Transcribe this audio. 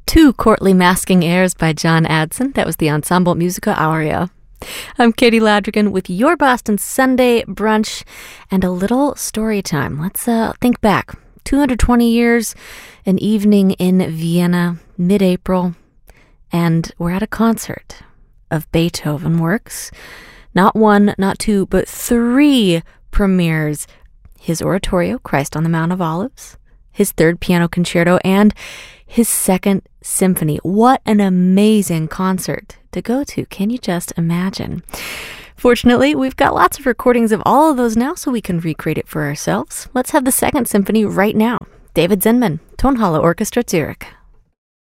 Two courtly masking airs by John Adson. That was the Ensemble Musica Aurea. I'm Katie Ladrigan with your Boston Sunday brunch and a little story time. Let's think back. 220 years, an evening in Vienna, mid-April, and we're at a concert of Beethoven works. Not one, not two, but three premieres. His oratorio, Christ on the Mount of Olives, his third piano concerto, and his second symphony. What an amazing concert to go to. Can you just imagine? Fortunately, we've got lots of recordings of all of those now, so we can recreate it for ourselves. Let's have the second symphony right now. David Zinman, Tonhalle Orchestra, Zurich.